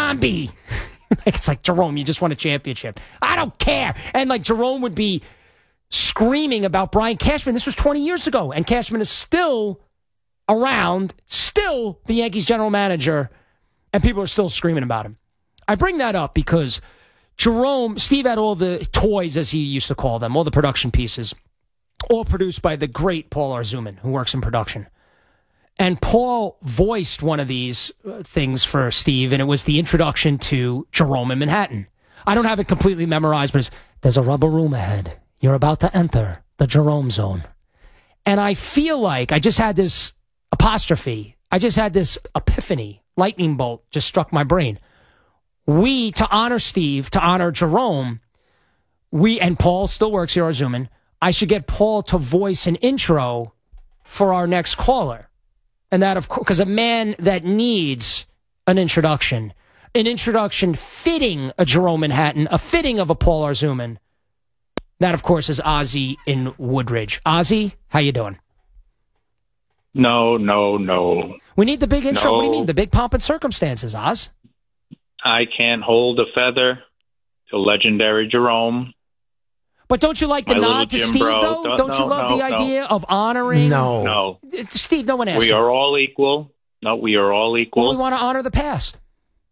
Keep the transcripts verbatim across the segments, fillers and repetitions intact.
zombie. It's like, Jerome, you just won a championship. I don't care. And like Jerome would be screaming about Brian Cashman. This was twenty years ago, and Cashman is still around, still the Yankees general manager, and people are still screaming about him. I bring that up because Jerome, Steve had all the toys, as he used to call them, all the production pieces, all produced by the great Paul Arzuman, who works in production. And Paul voiced one of these things for Steve, and it was the introduction to Jerome in Manhattan. I don't have it completely memorized, but it's, there's a rubber room ahead. You're about to enter the Jerome zone. And I feel like I just had this apostrophe. I just had this epiphany. Lightning bolt just struck my brain. We, to honor Steve, to honor Jerome, we, and Paul still works here, Arzuman, I should get Paul to voice an intro for our next caller. And that, of course, because a man that needs an introduction, an introduction fitting a Jerome Manhattan, a fitting of a Paul Arzuman, that, of course, is Ozzie in Woodridge. Ozzie, how you doing? No, no, no. We need the big intro. No. What do you mean? The big pomp and circumstances, Oz? I can't hold a feather to legendary Jerome. But don't you like the My little nod to Jim Steve, bro. though? Don't- Don't you no, love no, the no. idea of honoring? No. No. Steve, no one asked We you. are all equal. No, we are all Well, equal. we want to honor the past.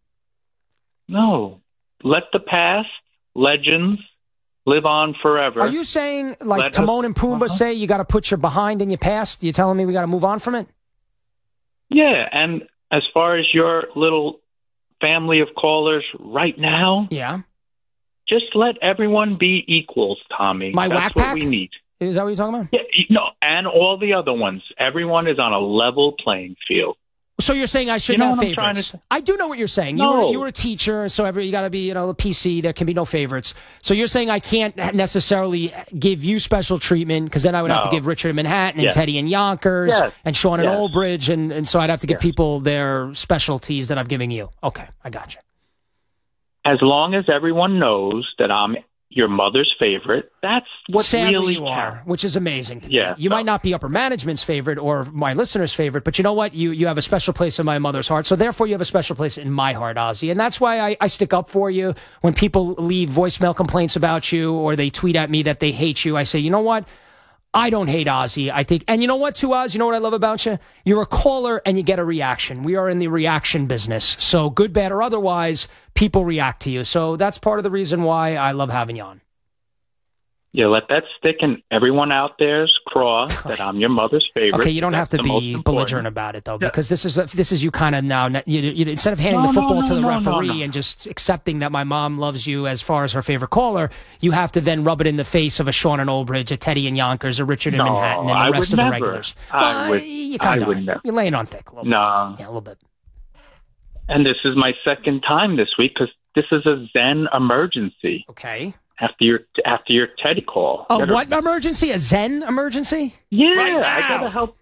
No. Let the past legends live on forever. Are you saying, like Let Timon us- and Pumbaa Uh-huh. say, you got to put your behind in your past? You telling me we got to move on from it? Yeah, and as far as your little family of callers right now, Yeah. just let everyone be equals, Tommy. My That's whack what pack? we need. Is that what you're talking about? Yeah, you- no, and all the other ones. Everyone is on a level playing field. So you're saying I shouldn't You know have what I'm trying favorites? to say? I do know what you're saying. You, No. were, you were a teacher, so every, you got to be, you know, a P C. There can be no favorites. So you're saying I can't necessarily give you special treatment because then I would have to No. give Richard in Manhattan and Yes. Teddy in Yonkers Yes. and Sean in Yes. Old Bridge, and, and so I'd have to give Yes. people their specialties that I'm giving you. Okay, I got you. As long as everyone knows that I'm your mother's favorite, that's what Sadly really you counts. are, which is amazing. to me. Yeah, you so- might not be upper management's favorite or my listeners' favorite, but you know what? You you have a special place in my mother's heart, so therefore you have a special place in my heart, Ozzie, and that's why I, I stick up for you. When people leave voicemail complaints about you or they tweet at me that they hate you, I say, you know what? I don't hate Ozzie. I think, and you know what, too, Oz? You know what I love about you? You're a caller and you get a reaction. We are in the reaction business, so good, bad, or otherwise, people react to you. So that's part of the reason why I love having you on. Yeah, let that stick in everyone out there's craw that I'm your mother's favorite. Okay, you don't have to That's the most be important. belligerent about it, though, Yeah. because this is this is you kind of now, you, you, instead of handing No, the no, football no, to the no, no, referee no. and just accepting that my mom loves you as far as her favorite caller, you have to then rub it in the face of a Sean in Old Bridge, a Teddy in Yonkers, a Richard in No, Manhattan, and the I rest would of the never. regulars. I well, would- you I kind of would are. never. You're laying on thick a little No. bit. Yeah, a little bit. And this is my second time this week because this is a Zen emergency. Okay. After your after your Teddy call. A Gotta- what emergency? A Zen emergency? Yeah, Right I now. gotta help.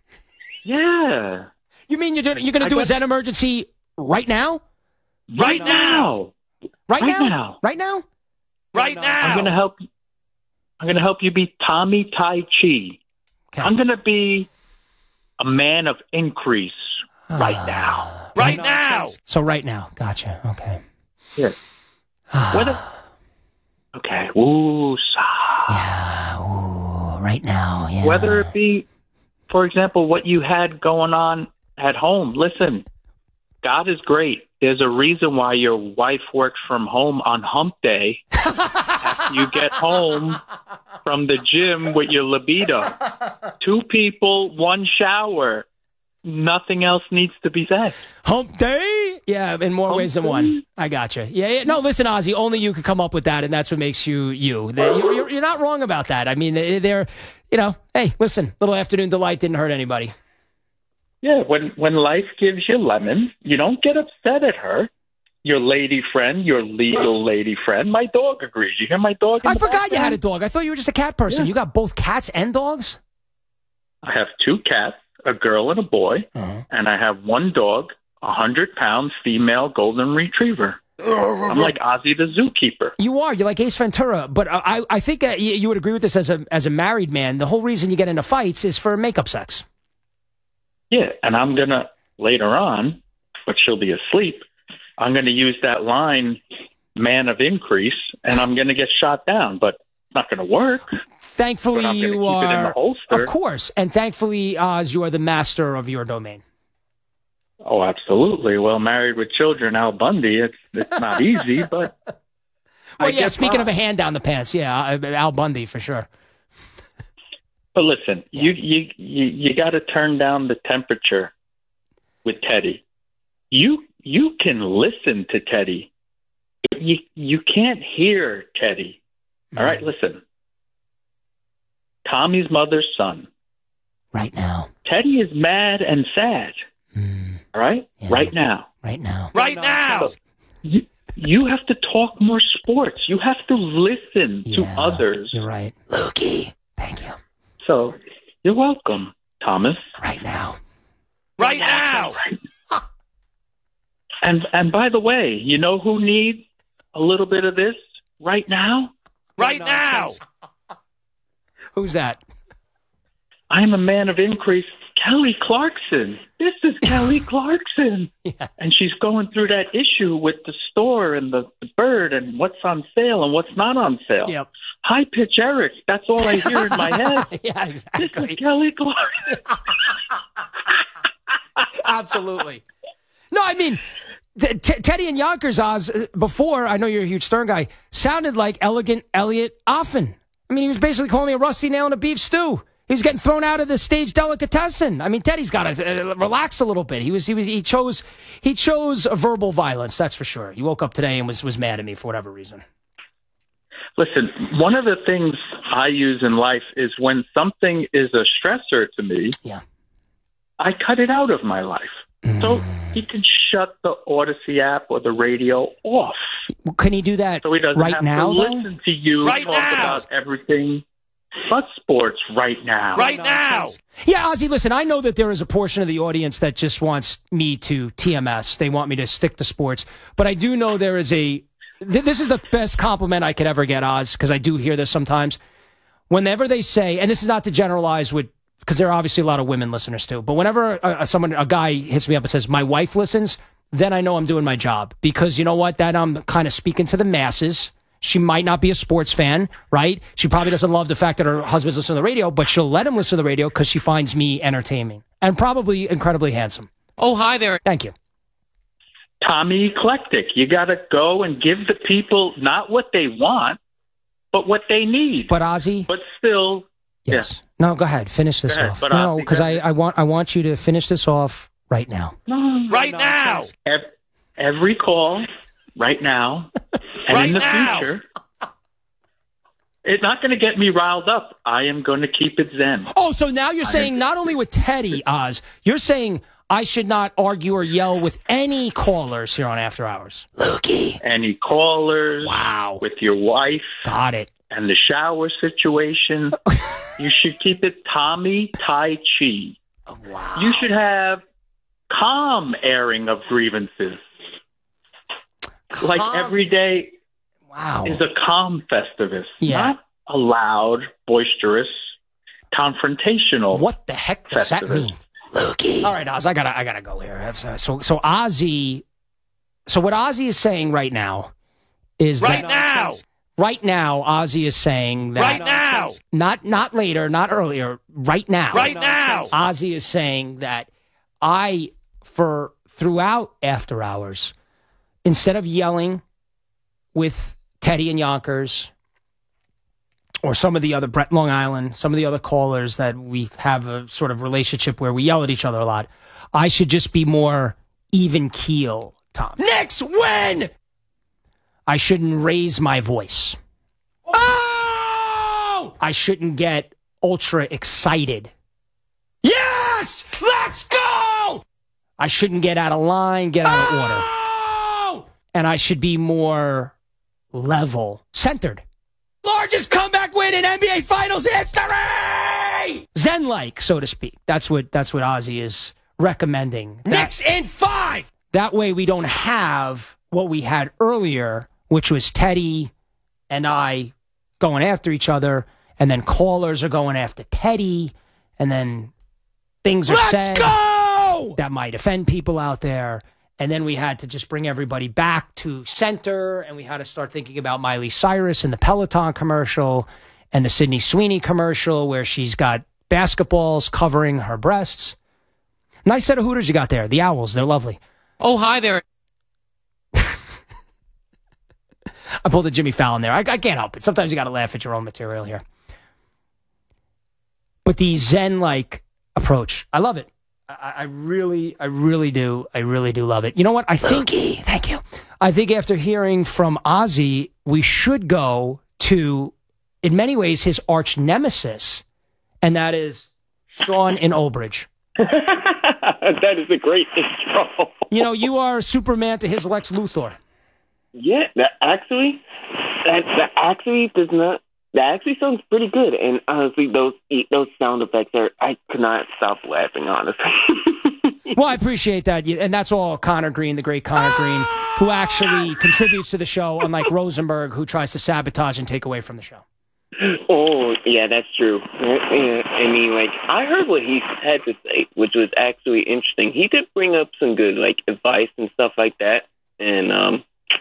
Yeah, You mean you're doing, you're going to I do a got- Zen emergency right now? Right now. Right, Right now? now. Right now? Right now. I'm gonna help. I'm gonna help you be Tommy Tai Chi. Okay. I'm gonna be a man of increase right Ah. now. Right now. So right now. Gotcha. Okay. Yeah. Whether, okay. Ooh, sigh. Yeah, ooh, right now, yeah. Whether it be, for example, what you had going on at home. Listen, God is great. There's a reason why your wife works from home on hump day after you get home from the gym with your libido. Two people, one shower. Nothing else needs to be said. Hump day? Yeah, in more Hump ways than day? one. I gotcha. Yeah, yeah. No, listen, Ozzie, only you could come up with that, and that's what makes you you. The- You're, you're, you're not wrong about that. I mean, they- they're, you know, hey, listen, little afternoon delight didn't hurt anybody. Yeah, when when life gives you lemons, you don't get upset at her. Your lady friend, your legal lady friend. My dog agrees. You hear my dog? in I the forgot you had a background? dog. I thought you were just a cat person. Yeah. You got both cats and dogs? I have two cats, a girl and a boy, Uh-huh. and I have one dog, a hundred pound female golden retriever. I'm like Ozzie the zookeeper. You are. You're like Ace Ventura. But I, I think that you you would agree with this as a as a married man. The whole reason you get into fights is for makeup sex. Yeah, and I'm gonna later on, but she'll be asleep. I'm going to use that line, man of increase, and I'm going to get shot down, but it's not going to work. Thankfully, but I'm you keep are, it in the holster. Of course, and thankfully, Oz, you are the master of your domain. Oh, absolutely. Well, married with children, Al Bundy, it's it's not easy, but well, I yeah. get Speaking by. of a hand down the pants, yeah, Al Bundy for sure. But listen, yeah. you you you, you got to turn down the temperature with Teddy. You you can listen to Teddy. You you can't hear Teddy. Mm. All right, listen. Tommy's mother's son. Right now. Teddy is mad and sad. Mm. All right? Yeah. Right now. Right now. Right now. So you, you have to talk more sports. You have to listen yeah, to others. You're right. Lukey. Thank you. So you're welcome, Thomas. Right now. Right now. Right. And and by the way, you know who needs a little bit of this right now? Right now. Who's that? I'm a man of increase. Kelly Clarkson. This is Kelly Clarkson. Yeah. And she's going through that issue with the store and the, the bird and what's on sale and what's not on sale. Yep. High pitch Eric. That's all I hear in my head. Yeah, exactly. This is Kelly Clarkson. Absolutely. No, I mean, t- t- Teddy and Yonkers, Oz, before, I know you're a huge Stern guy, sounded like elegant Elliot Offen. I mean, he was basically calling me a rusty nail in a beef stew. He's getting thrown out of the stage delicatessen. I mean, Teddy's got to uh, relax a little bit. He was, he was, he chose, he chose verbal violence. That's for sure. He woke up today and was, was mad at me for whatever reason. Listen, one of the things I use in life is when something is a stressor to me, yeah, I cut it out of my life. Mm. So he can shut the Odyssey app or the radio off. Can he do that so he doesn't right have now? To listen though? to you right talk now. about everything but sports right now. Right now. Yeah, Ozzy, listen, I know that there is a portion of the audience that just wants me to T M S. They want me to stick to sports. But I do know there is a... Th- this is the best compliment I could ever get, Oz, because I do hear this sometimes. Whenever they say, and this is not to generalize with... because there are obviously a lot of women listeners too. But whenever a, a, someone, a guy hits me up and says, my wife listens, then I know I'm doing my job. Because you know what? That I'm kind of speaking to the masses. She might not be a sports fan, right? She probably doesn't love the fact that her husband's listening to the radio, but she'll let him listen to the radio because she finds me entertaining and probably incredibly handsome. Oh, hi there. Thank you. Tommy Eclectic. You got to go and give the people not what they want, but what they need. But Ozzy? But still... Yes. Yeah. No, go ahead. Finish this ahead, off. but No, Ozzy, because I, I, want, I want you to finish this off right now. No, right no, now. Every, every call, right now, and right in the now. future... It's not going to get me riled up. I am going to keep it zen. Oh, so now you're saying not only with Teddy, Oz, you're saying I should not argue or yell with any callers here on After Hours. Lukey. Any callers. Wow. With your wife. Got it. And the shower situation. You should keep it Tommy Tai Chi. Oh, wow. You should have calm airing of grievances. Calm. Like every day. Wow. Is a calm Festivus, yeah. not a loud, boisterous, confrontational. What the heck does Festivus. that mean, Lukey? All right, Oz, I gotta, I gotta go here. So, so Ozzy, so what Ozzy is saying right now is right that now, right now, Ozzy is saying that right now, not not later, not earlier, right now, right now, Ozzy is saying that I, for throughout After Hours, instead of yelling with Teddy and Yonkers, or some of the other, Brett Long Island, some of the other callers that we have a sort of relationship where we yell at each other a lot, I should just be more even keel, Tom. Knicks win! I shouldn't raise my voice. Oh! I shouldn't get ultra excited. Yes! Let's go! I shouldn't get out of line, get out of order. Oh! And I should be more level, centered. Largest comeback win in N B A Finals history! Zen-like, so to speak. That's what that's what Ozzy is recommending. Knicks in five! That way we don't have what we had earlier, which was Teddy and I going after each other, and then callers are going after Teddy, and then things are Let's said go! that might offend people out there. And then we had to just bring everybody back to center, and we had to start thinking about Miley Cyrus and the Peloton commercial and the Sydney Sweeney commercial where she's got basketballs covering her breasts. Nice set of Hooters you got there. The Owls, they're lovely. Oh, hi there. I pulled a Jimmy Fallon there. I, I can't help it. Sometimes you got to laugh at your own material here. But the Zen-like approach, I love it. I, I really, I really do. I really do love it. You know what? I think, Loki. Thank you. I think after hearing from Ozzy, we should go to, in many ways, his arch nemesis, and that is Sean in Old Bridge. That is a great intro. You know, you are Superman to his Lex Luthor. Yeah, that actually, that, that actually does not. That actually sounds pretty good. And honestly, those those sound effects are. I could not stop laughing. Honestly. Well, I appreciate that, and that's all Connor Green, the great Connor Green, who actually contributes to the show, unlike Rosenberg, who tries to sabotage and take away from the show. Oh, yeah, that's true. I mean, like, I heard what he had to say, which was actually interesting. He did bring up some good, like, advice and stuff like that. And um,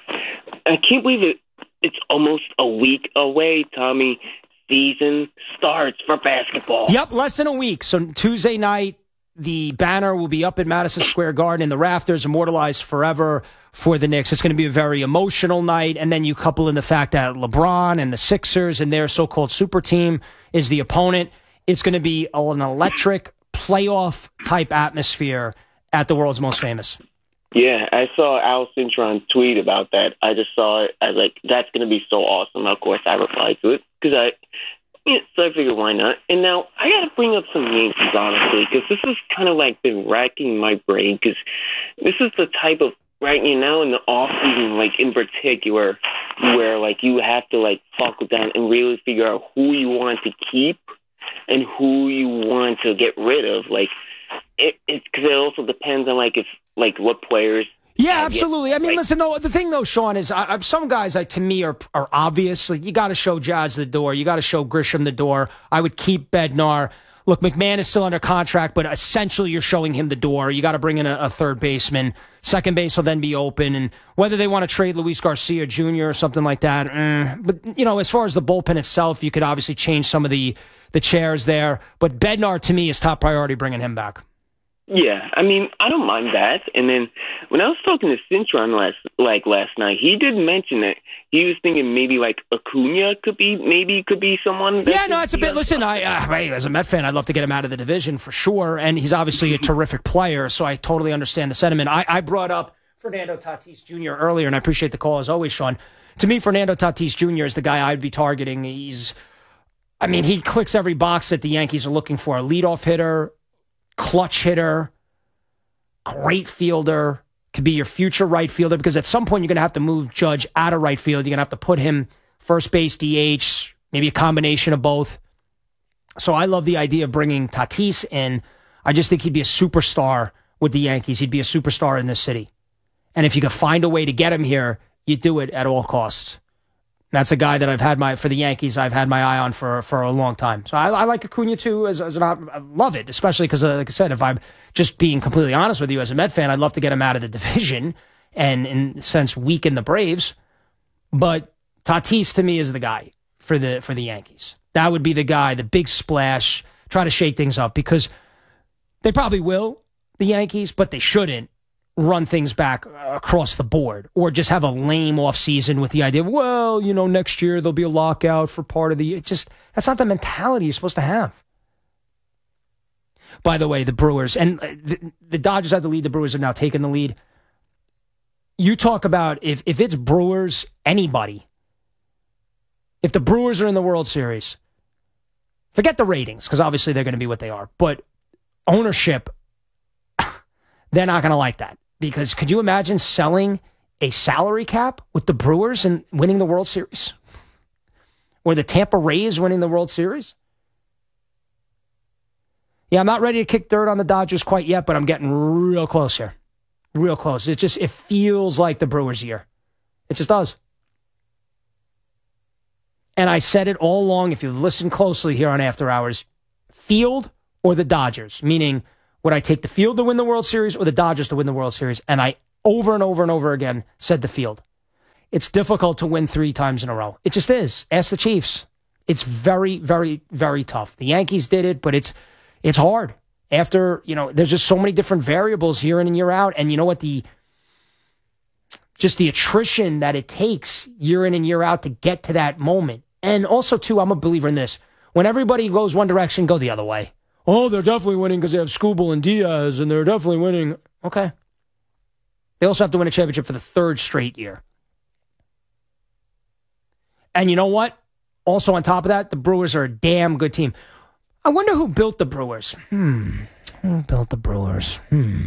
I can't believe it. It's almost a week away, Tommy. Season starts for basketball. Yep, less than a week. So Tuesday night, the banner will be up at Madison Square Garden in the rafters, immortalized forever for the Knicks. It's going to be a very emotional night. And then you couple in the fact that LeBron and the Sixers and their so-called super team is the opponent. It's going to be an electric playoff type atmosphere at the world's most famous. Yeah, I saw Al Cintron tweet about that. I just saw it. I was like, that's going to be so awesome. Of course, I replied to it because I, yeah, so I figured why not. And now I got to bring up some Yankees, honestly, because this has kind of like been racking my brain because this is the type of, right, you know, in the off season, like in particular, where like you have to like buckle down and really figure out who you want to keep and who you want to get rid of. Like it, it's because it also depends on like if like what players. Yeah, absolutely. Get, I mean, like, listen, no, the thing though, Sean, is I, I, some guys like to me are are obvious. Like you got to show Jazz the door, you got to show Grisham the door. I would keep Bednar. Look, McMahon is still under contract, but essentially you're showing him the door. You got to bring in a, a third baseman. Second base will then be open. And whether they want to trade Luis Garcia Junior or something like that. Eh. But, you know, as far as the bullpen itself, you could obviously change some of the, the chairs there. But Bednar, to me, is top priority bringing him back. Yeah, I mean, I don't mind that. And then when I was talking to Cintron last, like last night, he did mention that he was thinking maybe like Acuna could be, maybe could be someone. Yeah, no, it's a bit. Listen, I uh, as a Met fan, I'd love to get him out of the division for sure, and he's obviously a terrific player, so I totally understand the sentiment. I, I brought up Fernando Tatis Junior earlier, and I appreciate the call as always, Sean. To me, Fernando Tatis Junior is the guy I'd be targeting. He's, I mean, he clicks every box that the Yankees are looking for: a leadoff hitter, clutch hitter, great fielder, could be your future right fielder, because at some point you're going to have to move Judge out of right field. You're going to have to put him first base, D H, maybe a combination of both. So I love the idea of bringing Tatis in. I just think he'd be a superstar with the Yankees. He'd be a superstar in this city. And if you could find a way to get him here, you do it at all costs. That's a guy that I've had my, for the Yankees, I've had my eye on for, for a long time. So I, I like Acuna too, as, as an, I love it, especially because, uh, like I said, if I'm just being completely honest with you as a Met fan, I'd love to get him out of the division and, in a sense, weaken the Braves. But Tatis to me is the guy for the, for the Yankees. That would be the guy, the big splash, try to shake things up, because they probably will, the Yankees, but they shouldn't run things back across the board or just have a lame off season with the idea of, well, you know, next year there'll be a lockout for part of the, it just, that's not the mentality you're supposed to have. By the way, the Brewers and the, the Dodgers had the lead. The Brewers have now taken the lead. You talk about if, if it's Brewers, anybody, if the Brewers are in the World Series, forget the ratings, because obviously they're going to be what they are, but ownership, they're not going to like that. Because could you imagine selling a salary cap with the Brewers and winning the World Series? Or the Tampa Rays winning the World Series? Yeah, I'm not ready to kick dirt on the Dodgers quite yet, but I'm getting real close here. Real close. It just, it feels like the Brewers' year. It just does. And I said it all along, if you listen closely here on After Hours, Field or the Dodgers, meaning would I take the Field to win the World Series or the Dodgers to win the World Series? And I over and over and over again, said the field. It's difficult to win three times in a row. It just is. Ask the Chiefs. It's very, very, very tough. The Yankees did it, but it's it's hard. After, you know, there's just so many different variables year in and year out. And you know what? The just the attrition that it takes year in and year out to get to that moment. And also, too, I'm a believer in this. When everybody goes one direction, go the other way. Oh, they're definitely winning because they have Skubal and Diaz, and they're definitely winning. Okay. They also have to win a championship for the third straight year. And you know what? Also, on top of that, the Brewers are a damn good team. I wonder who built the Brewers. Hmm. Who built the Brewers? Hmm.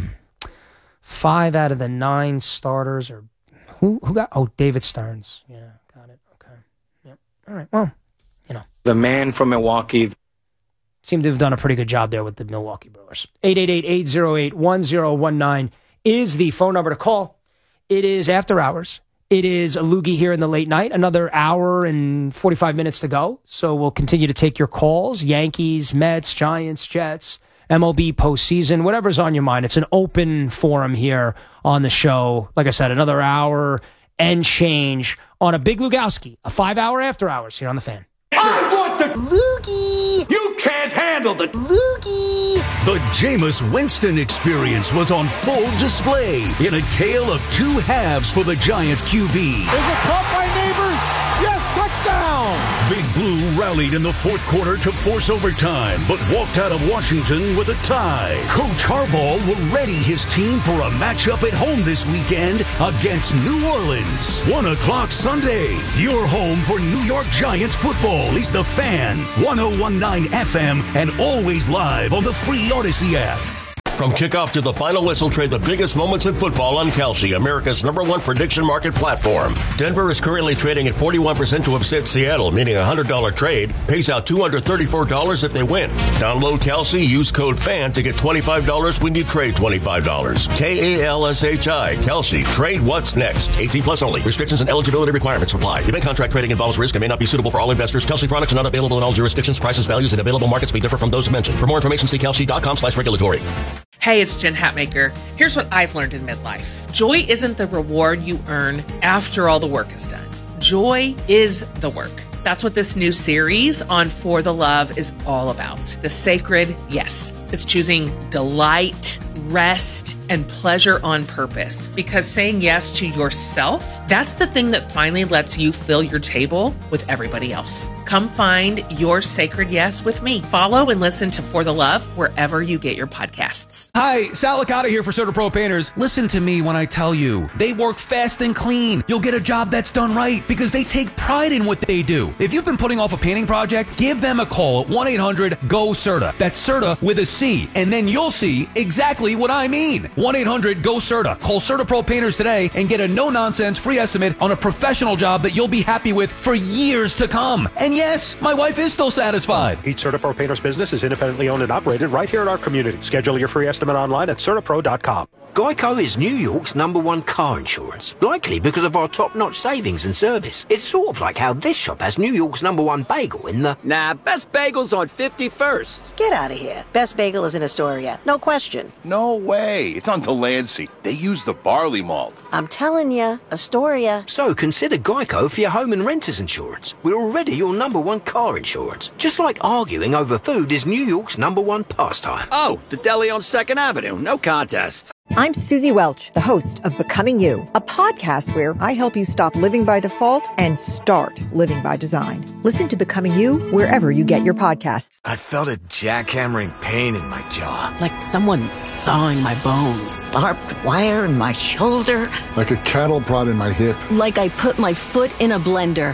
Five out of the nine starters are... Who, who got... Oh, David Stearns. Yeah, got it. Okay. Yep. All right. Well, you know. The man from Milwaukee... Seem to have done a pretty good job there with the Milwaukee Brewers. eight eight eight, eight oh eight, one oh one nine is the phone number to call. It is after hours. It is a loogie here in the late night. Another hour and forty-five minutes to go. So we'll continue to take your calls. Yankees, Mets, Giants, Jets, M L B postseason, whatever's on your mind. It's an open forum here on the show. Like I said, another hour and change on a Big Lugowski, a five-hour after hours here on The Fan. I want the loogie. You can't handle the loogie. The Jameis Winston experience was on full display in a tale of two halves for the Giants Q B. Is it caught by Neighbors? Yes, touchdown! Big Blue rallied in the fourth quarter to force overtime, but walked out of Washington with a tie. Coach Harbaugh will ready his team for a matchup at home this weekend against New Orleans. One o'clock Sunday. Your home for New York Giants football is The Fan, one oh one nine F M, and always live on the free Odyssey app. From kickoff to the final whistle, trade the biggest moments in football on Kalshi, America's number one prediction market platform. Denver is currently trading at forty-one percent to upset Seattle, meaning a one hundred dollars trade pays out two hundred thirty-four dollars if they win. Download Kalshi, use code FAN to get twenty-five dollars when you trade twenty-five dollars. K A L S H I, Kalshi. Trade what's next. eighteen plus only. Restrictions and eligibility requirements apply. Event contract trading involves risk and may not be suitable for all investors. Kalshi products are not available in all jurisdictions. Prices, values, and available markets may differ from those mentioned. For more information, see Kalshi.com slash regulatory. Hey, it's Jen Hatmaker. Here's what I've learned in midlife. Joy isn't the reward you earn after all the work is done. Joy is the work. That's what this new series on For the Love is all about. The sacred yes. It's choosing delight, rest, and pleasure on purpose. Because saying yes to yourself, that's the thing that finally lets you fill your table with everybody else. Come find your sacred yes with me. Follow and listen to For the Love wherever you get your podcasts. Hi, Sal Licata here for CertaPro Painters. Listen to me when I tell you, they work fast and clean. You'll get a job that's done right because they take pride in what they do. If you've been putting off a painting project, give them a call at one eight hundred G O CERTA. That's CERTA with a C, and then you'll see exactly what I mean. one eight hundred G O CERTA. Call CertaPro Painters today and get a no-nonsense free estimate on a professional job that you'll be happy with for years to come. And yes, my wife is still satisfied. Each CertaPro Painters business is independently owned and operated right here in our community. Schedule your free estimate online at CertaPro dot com. Geico is New York's number one car insurance, likely because of our top-notch savings and service. It's sort of like how this shop has New York's number one bagel in the... Nah, Best Bagel's on fifty-first. Get out of here. Best Bagel is in Astoria. No question. No way. It's on Delancey. They use the barley malt. I'm telling you, Astoria. So consider Geico for your home and renter's insurance. We're already your number one car insurance. Just like arguing over food is New York's number one pastime. Oh, the deli on second Avenue. No contest. I'm Susie Welch, the host of Becoming You, a podcast where I help you stop living by default and start living by design. Listen to Becoming You wherever you get your podcasts. I felt a jackhammering pain in my jaw. Like someone sawing my bones. Barbed wire in my shoulder. Like a cattle prod in my hip. Like I put my foot in a blender.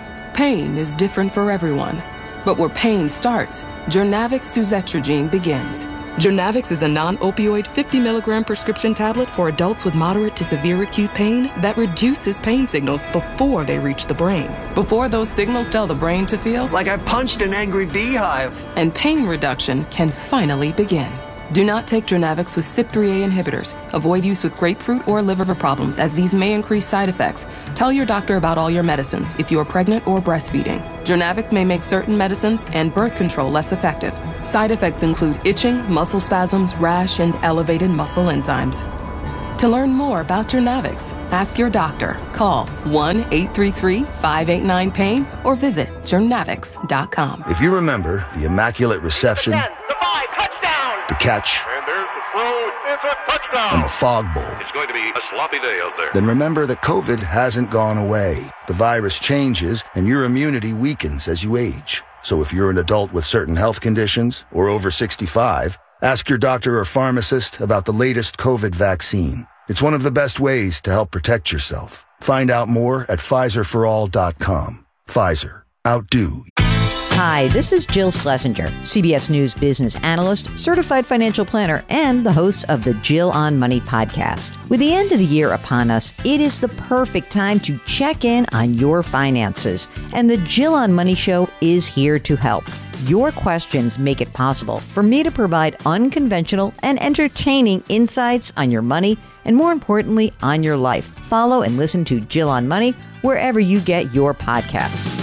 Pain is different for everyone. But where pain starts, Jurnavix suzetrigine begins. Jurnavix is a non-opioid fifty milligram prescription tablet for adults with moderate to severe acute pain that reduces pain signals before they reach the brain. Before those signals tell the brain to feel like I punched an angry beehive. And pain reduction can finally begin. Do not take Jurnavix with C Y P three A inhibitors. Avoid use with grapefruit or liver problems, as these may increase side effects. Tell your doctor about all your medicines if you are pregnant or breastfeeding. Jurnavix may make certain medicines and birth control less effective. Side effects include itching, muscle spasms, rash, and elevated muscle enzymes. To learn more about Jernavix, ask your doctor. Call one eight three three, five eight nine, pain or visit Jernavix dot com. If you remember the immaculate reception, The five, touchdown! the catch, And there's the throw. It's a touchdown. and the fog bowl, It's going to be a sloppy day out there. then remember that COVID hasn't gone away. The virus changes and your immunity weakens as you age. So if you're an adult with certain health conditions or over sixty-five, ask your doctor or pharmacist about the latest COVID vaccine. It's one of the best ways to help protect yourself. Find out more at Pfizer for all dot com. Pfizer. Outdo. Hi, this is Jill Schlesinger, C B S News business analyst, certified financial planner, and the host of the Jill on Money podcast. With the end of the year upon us, it is the perfect time to check in on your finances. And the Jill on Money show is here to help. Your questions make it possible for me to provide unconventional and entertaining insights on your money and, more importantly, on your life. Follow and listen to Jill on Money wherever you get your podcasts.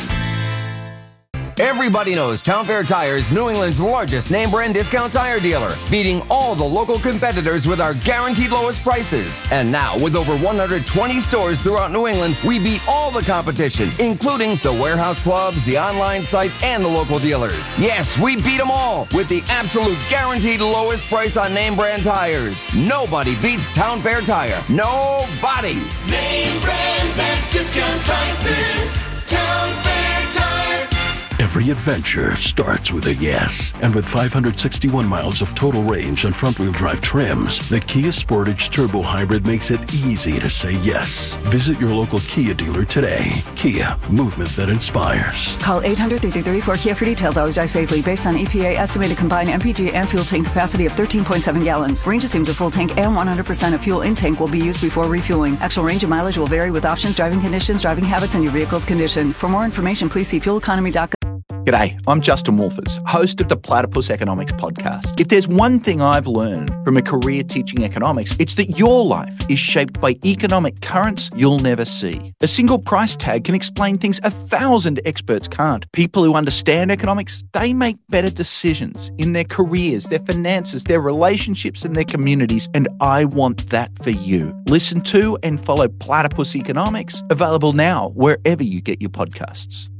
Everybody knows Town Fair Tire is New England's largest name brand discount tire dealer, beating all the local competitors with our guaranteed lowest prices. And now, with over one hundred twenty stores throughout New England, we beat all the competition, including the warehouse clubs, the online sites, and the local dealers. Yes, we beat them all with the absolute guaranteed lowest price on name brand tires. Nobody beats Town Fair Tire. Nobody. Name brands at discount prices. Town Fair Tire. Every adventure starts with a yes. And with five hundred sixty-one miles of total range on front-wheel drive trims, the Kia Sportage Turbo Hybrid makes it easy to say yes. Visit your local Kia dealer today. Kia, movement that inspires. Call eight hundred, three three three, four Kia for details. Always drive safely. Based on E P A estimated combined M P G and fuel tank capacity of thirteen point seven gallons. Range assumes a full tank and one hundred percent of fuel in tank will be used before refueling. Actual range and mileage will vary with options, driving conditions, driving habits, and your vehicle's condition. For more information, please see fuel economy dot com. G'day, I'm Justin Wolfers, host of the Platypus Economics podcast. If there's one thing I've learned from a career teaching economics, it's that your life is shaped by economic currents you'll never see. A single price tag can explain things a thousand experts can't. People who understand economics, they make better decisions in their careers, their finances, their relationships, and their communities, and I want that for you. Listen to and follow Platypus Economics, available now wherever you get your podcasts.